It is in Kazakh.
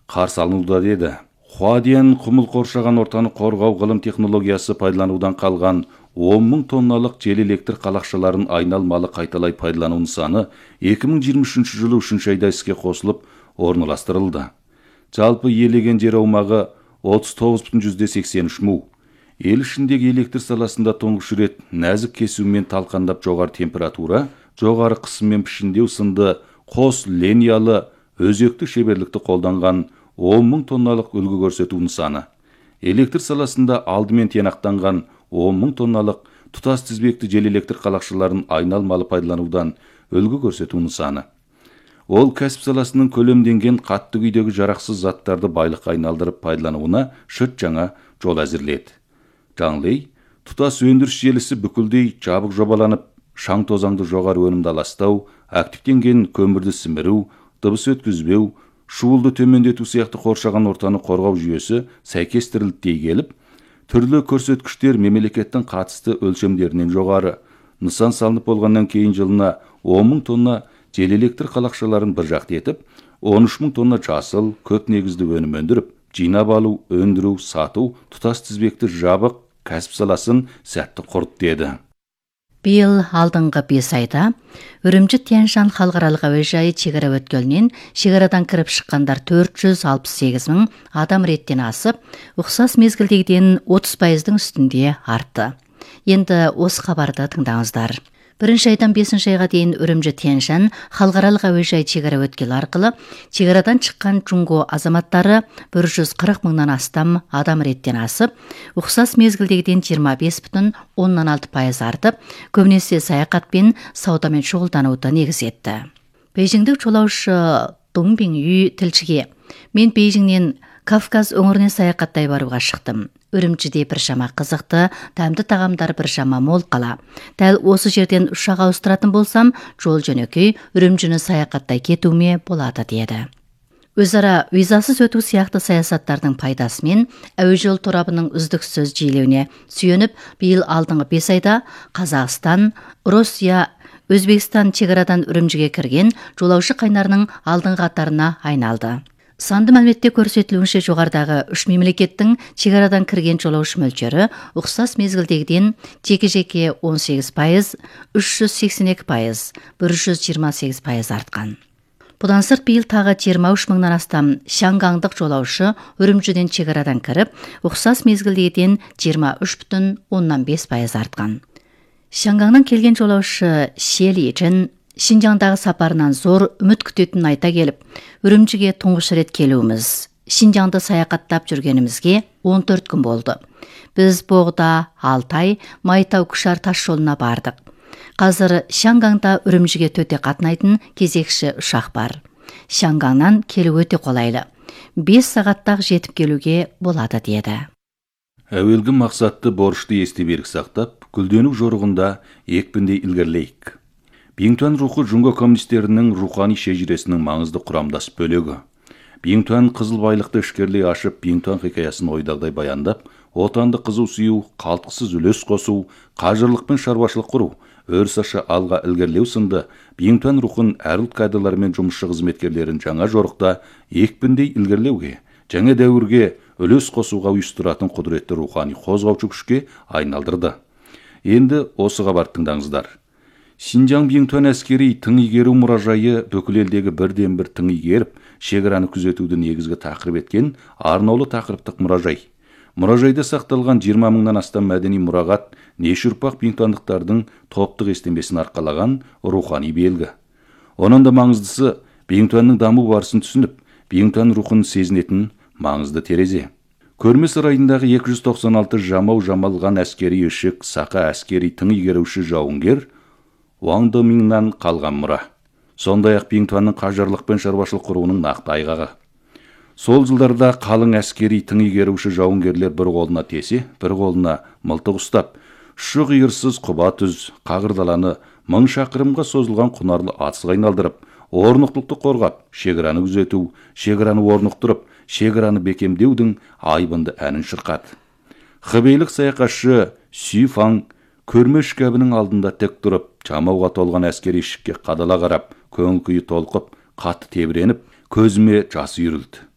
қарсы алынуда деді. Хуадиян құмыл қоршаған ортаны қорғау ғылым технологиясы пайдаланудан қалған 10 мың тонналық жел электр қалақшаларын айналмалы қайталай пайдалану нысаны 2023 жылы 3 айда іске қосылып орналастырылды. Жалпы иелеген жер аумағы 39,83 му. Ел ішіндегі электр саласында тұңғыш рет нәзік кесумен талқандап жоғары температура, жоғары қысыммен пішіндеу сынды қос линиялы өзекті шеберлікті қолданған 10 мың тонналық үлгі көрсету нысаны. Электр саласында алдымен тиянақтанған 10 мың тонналық тұтас тізбекті жел электр қалақшаларын айналмалы пайдаланудан үлгі көрсету нысаны. Ол кәсіп саласының көлемденген қатты күйдегі жарақсыз заттарды байлыққа айналдырып пайдалануына шырт жаңа жол әзірледі. Жаңлей, тұтас өндіріс желісі бүкілдей жабық жобаланып, шаң тозаңды жоғары өнімді аластау, активтенген көмірді сіміру, дыбыс өткізбеу, шуылды төмендету сияқты қоршаған ортаны қорғау жүйесі сәйкестірілді дей келіп, түрлі көрсеткіштер мемлекеттің қатысты өлшемдерінен жоғары. Нысан салынып болғаннан кейін жылына 10 мың тонна жел электр қалақшаларын бір жақты етіп, 13 мың тонна жасыл, көп негізді өнім өндіріп, жинап алу, өндіру, сату, тұтас тізбекті жабық кәсіп саласын сәтті құрды деді. Биыл алдыңғы 5 айда Үрімжі Тянь-Шань халықаралық әуежайы шекара өткелінен шекарадан кіріп шыққандар 468 мың адам реттен асып, ұқсас мезгілдегіден 30%-дің үстінде артты. Енді осы хабарды тыңдаңыздар. 1 айдан 5 айға дейін Үрімжі Тянь-Шань халықаралық әуежай шекара өткелі арқылы шекарадан шыққан Джунго азаматтары 140 мыңнан астам адам реттен асып, ұқсас мезгілдегіден 25,6% артып, көбінесе саяхатпен, саудамен шұғылдануды негіз етті. Бейжіңдік жолаушы Дун Бинью тілшіге: "Мен Бейжіңнен Кавказ өңіріне саяхаттай баруға шықтым. Үрімжіде біршама қызықты, дәмді тағамдар біршама мол қала. Дәл осы жерден ұшақ ауыстыратын болсам, жол жөнекей Үрімжіні саяхаттай кетуіме болады" деді. Өзара визасыз өту сияқты саясаттардың пайдасымен әуежол торабының үздіксіз жиілеуіне сүйеніп, биыл алдыңғы 5 айда Қазақстан, Россия, Өзбекстан шекарадан Үрімжіге кірген жолаушы қайнарының алдыңғы қатарына айналды. Санды мәліметте көрсетілуінше жоғарыдағы 3 мемлекеттің шекарадан кірген жолаушы мөлшері ұқсас мезгілдегіден жеке-жеке 18%, 382%, 128% артқан. Бұдан сырт биыл тағы 23 мыңнан астам шаңғаңдық жолаушы Үрімжіден шекарадан кіріп, ұқсас мезгілдегіден 23,5% артқан. Шаңғаңнан келген жолаушы Шели Джин Шинжаңдағы сапарынан зор үміт күтетін айта келіп, Үрімжіге тұңғыш рет келуіміз. Шинжаңды саяхаттап жүргенімізге 14 күн болды. Біз Боғда, Алтай, Майтау Күшар тас жолына бардық. Қазір Шаңғаңда Үрімжіге төте қатынайтын кезекші ұшақ бар. Шаңғаңнан келу өте қолайлы. 5 сағаттақ жетіп келуге болады деді. Әуелгі мақсатты борышты есте берік сақтап, гүлдену жорығында екпіндей ілгерлейік. Биңтуан рухы Джунго коммунистерінің рухани шежіресінің маңызды құрамдас бөлігі. Биңтуан қызыл байлықты ішкерлей ашып, Биңтуан хикаясын ойдағдай баяндап, отанды қызу сүю, қалтқысыз үлес қосу, қажырлық пен шаруашылық құру, өрсаша алға ілгерлеу сынды Биңтуан рухын әр ұлт кадрлары мен жұмысшы қызметкерлерін жаңа жорықта екпіндей ілгерлеуге, жаңа дәуірге үлес қосуға ұйыстыратын құдіретті рухани қозғаушы күшке айналдырды. Енді осы хабар тыңдаңыздар. Шинжаң Биңтуан әскери тың игеру мұражайы бүкіл елдегі бірден-бір тың игеріп, шекараны күзетуді негізгі тақырып еткен арнаулы тақырыптық мұражай. Мұражайда сақталған 20 мыңнан астам мәдени мұрағат неше ұрпақ биңтуандықтардың топтық естемесін арқалаған рухани белгі. Оның да маңыздысы Биңтуанның даму барысын түсініп, Биңтуан рухын сезінетін маңызды терезе. Көрме сарайындағы 296 жамау-жамалған әскери ішік, сақа әскери тың игеруші жауынгер Уаң Домиңнан қалған мұра. Сондай-ақ Биңтуанның қажырлық пен шаруашылық құруының нақты айғағы. Сол жылдарда қалың әскери тың игеруші жауынгерлер бір қолына тесе, бір қолына мылтық ұстап, шұғиырсыз құба түз, қағырдаланы 1000 шақырымға созылған құнарлы атысқа айналдырып, орнықтылықты қорғап, шекараны күзету, шекараны орнықтырып, шекараны бекемдеудің айбынды әнін шырқады. Хыбейлік саяхатшы Сүй Фаң көрме шкабының алдында тек тұрып, жамауға толған әскери ішікке қадала қарап, көңіл күйі толқып, қатты тебіреніп, көзіме жасы үйірілді.